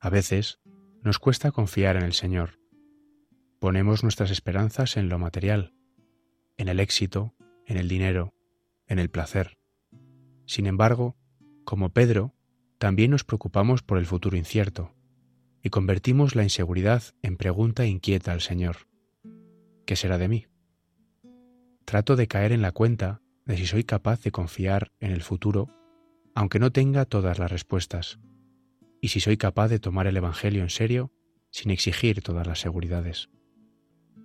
A veces nos cuesta confiar en el Señor. Ponemos nuestras esperanzas en lo material, en el éxito, en el dinero, en el placer. Sin embargo, como Pedro, también nos preocupamos por el futuro incierto y convertimos la inseguridad en pregunta inquieta al Señor. ¿Qué será de mí? Trato de caer en la cuenta de si soy capaz de confiar en el futuro, aunque no tenga todas las respuestas, y si soy capaz de tomar el Evangelio en serio sin exigir todas las seguridades.